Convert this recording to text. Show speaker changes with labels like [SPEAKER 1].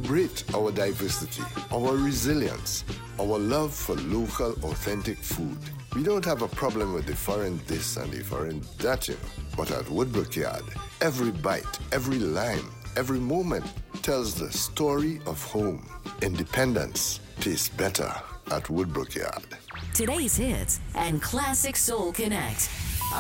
[SPEAKER 1] celebrate our diversity, our resilience, our love for local, authentic food. We don't have a problem with the foreign this and the foreign that, But at Woodbrook Yard, every bite, every lime, every moment tells the story of home. Independence tastes better at Woodbrook Yard.
[SPEAKER 2] Today's hits and classic soul connect.